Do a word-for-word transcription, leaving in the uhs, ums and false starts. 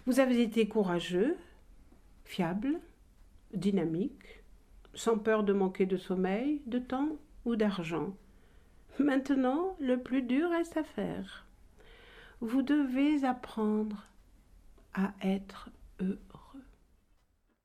Vous avez été courageux, fiable, dynamique, sans peur de manquer de sommeil, de temps ou d'argent. Maintenant, le plus dur reste à faire. Vous devez apprendre à être heureux.